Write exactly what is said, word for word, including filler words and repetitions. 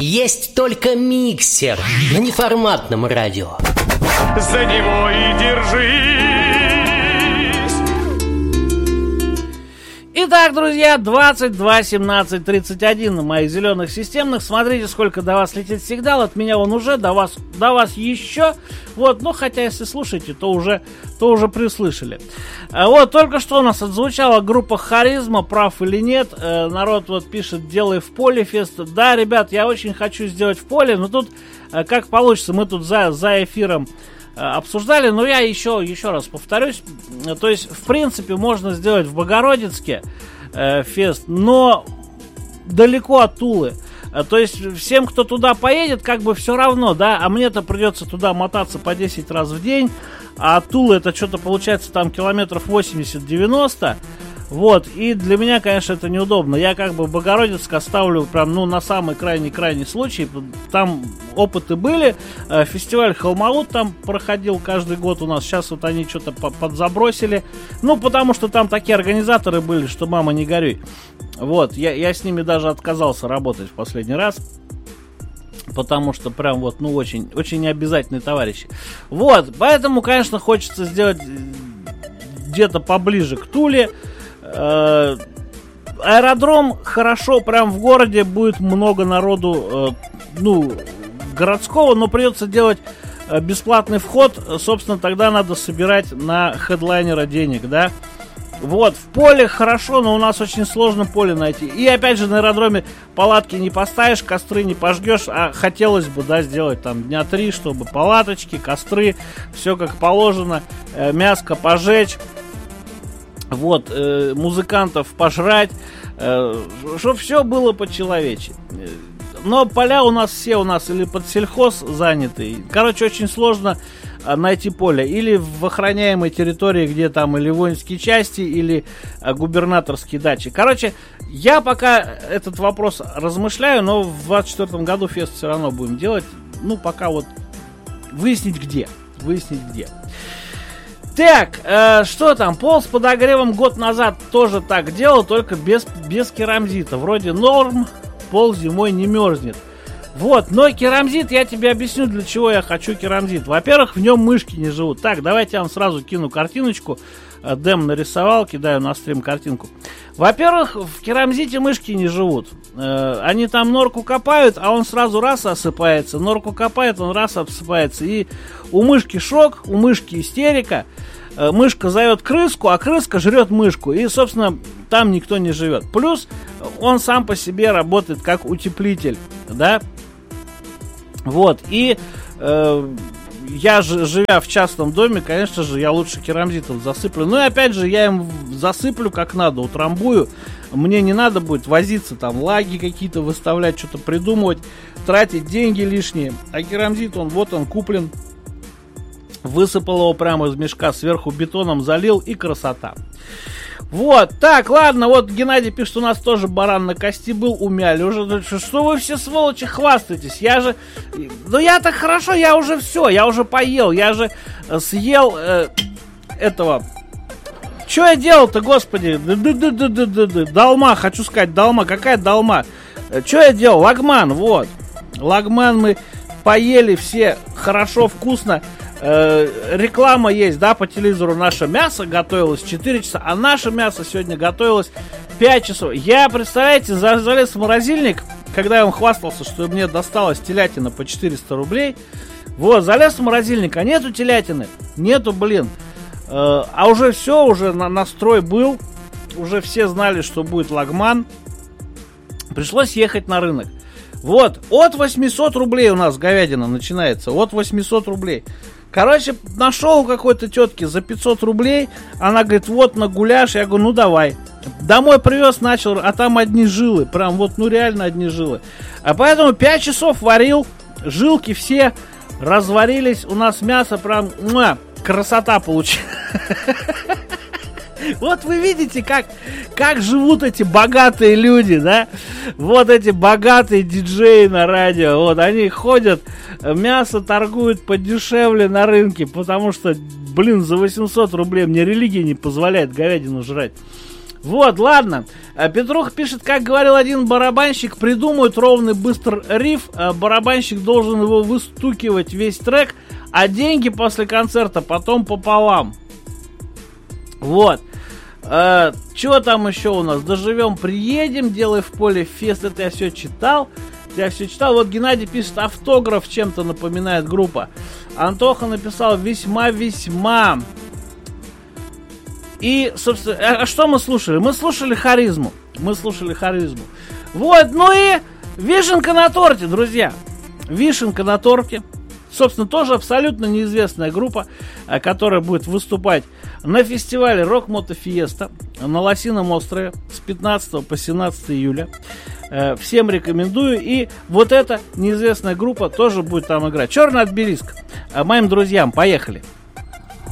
есть только миксер на неформатном радио. За него и держись. Итак, друзья, двадцать два семнадцать тридцать один на моих зеленых системных. Смотрите, сколько до вас летит сигнал. От меня он уже, до вас, до вас еще. Вот, ну, хотя, если слушаете, то уже, то уже прислышали. Вот, только что у нас отзвучала группа Харизма, прав или нет. Народ вот пишет, делай в поле фест. Да, ребят, я очень хочу сделать в поле, но тут, как получится, мы тут за, за эфиром обсуждали, но я еще, еще раз повторюсь, то есть, в принципе, можно сделать в Богородицке э, фест, но далеко от Тулы. То есть, всем, кто туда поедет, как бы все равно, да, а мне-то придется туда мотаться по десять раз в день, а от Тулы это что-то получается там километров восемьдесят-девяносто. Вот, и для меня, конечно, это неудобно. Я как бы Богородицк оставлю прям, ну, на самый крайний-крайний случай. Там опыты были. Фестиваль Холмаут там проходил каждый год у нас. Сейчас вот они что-то подзабросили. Ну, потому что там такие организаторы были, что мама не горюй. Вот, я, я с ними даже отказался работать в последний раз. Потому что прям вот, ну, очень, очень необязательные товарищи. Вот, поэтому, конечно, хочется сделать где-то поближе к Туле. Аэродром хорошо, прям в городе будет много народу, ну, городского, но придется делать бесплатный вход. Собственно, тогда надо собирать на хедлайнера денег, да. Вот, в поле хорошо, но у нас очень сложно поле найти. И опять же, на аэродроме палатки не поставишь, костры не пожгешь, а хотелось бы, да, сделать там дня три, чтобы палаточки, костры, все как положено, мяско пожечь. Вот, э, музыкантов пожрать, э, чтобы все было по-человечески. Но поля у нас все у нас или под сельхоз заняты. Короче, очень сложно а, найти поле. Или в охраняемой территории, где там или воинские части, или а, губернаторские дачи. Короче, я пока этот вопрос размышляю, но в двадцать четвёртом году фест все равно будем делать. Ну, пока вот выяснить где. Выяснить где. Так, э, что там, пол с подогревом год назад тоже так делал, только без, без керамзита. Вроде норм, пол зимой не мерзнет. Вот, но керамзит, я тебе объясню, для чего я хочу керамзит. Во-первых, в нем мышки не живут. Так, давайте я вам сразу кину картиночку. Дэм нарисовал, кидаю на стрим картинку. Во-первых, в керамзите мышки не живут. э, Они там норку копают, а он сразу раз осыпается. Норку копает, он раз осыпается. И у мышки шок, у мышки истерика. э, Мышка зовет крыску, а крыска жрет мышку. И, собственно, там никто не живет. Плюс он сам по себе работает как утеплитель, да. Вот, и э, я же, живя в частном доме, конечно же, я лучше керамзитом засыплю. Ну и опять же, я им засыплю как надо, утрамбую. Мне не надо будет возиться, там, лаги какие-то выставлять, что-то придумывать, тратить деньги лишние. А керамзит, он, вот он, куплен. Высыпал его прямо из мешка, сверху бетоном залил, и красота. Вот, так, ладно, вот Геннадий пишет, у нас тоже баран на кости был, умяли уже. Что вы все, сволочи, хвастаетесь? Я же... Ну я-то хорошо, я уже все, я уже поел, я же съел э, этого... Что я делал-то, господи? Долма, хочу сказать, долма, какая долма? Что я делал? Лагман, вот. Лагман мы поели все хорошо, вкусно. Э, реклама есть, да, по телевизору. Наше мясо готовилось четыре часа, а наше мясо сегодня готовилось пять часов. Я, представляете, залез в морозильник, когда я вам хвастался, что мне досталась телятина по четыреста рублей. Вот, залез в морозильник, а нету телятины. Нету, блин. Э, а уже все, уже на, настрой был. Уже все знали, что будет лагман. Пришлось ехать на рынок. Вот, от восемьсот рублей у нас говядина начинается. От восемьсот рублей. Короче, нашел у какой-то тетки за пятьсот рублей. Она говорит, вот на гуляш. Я говорю, ну давай. Домой привез, начал, а там одни жилы. Прям вот, ну реально одни жилы. А поэтому пять часов варил. Жилки все разварились. У нас мясо прям, муа, красота получилась. Вот вы видите, как, как живут эти богатые люди, да? Вот эти богатые диджеи на радио. Вот они ходят, мясо торгуют подешевле на рынке, потому что, блин, за восемьсот рублей мне религия не позволяет говядину жрать. Вот, ладно. Петрух пишет, как говорил один барабанщик, придумают ровный быстрый риф, барабанщик должен его выстукивать весь трек, а деньги после концерта потом пополам. Вот. Э, Что там еще у нас? Доживем, приедем, делай в поле фест. Это я все читал. Я все читал. Вот Геннадий пишет, автограф чем-то напоминает группа. Антоха написал весьма-весьма. И, собственно, а что мы слушали? Мы слушали харизму. Мы слушали харизму. Вот, ну и вишенка на торте, друзья. Вишенка на торте. Собственно, тоже абсолютно неизвестная группа, которая будет выступать на фестивале Rock Moto Fiesta на Лосином острове с пятнадцатого по семнадцатое июля. Всем рекомендую. И вот эта неизвестная группа тоже будет там играть. Черный обелиск. Моим друзьям, поехали.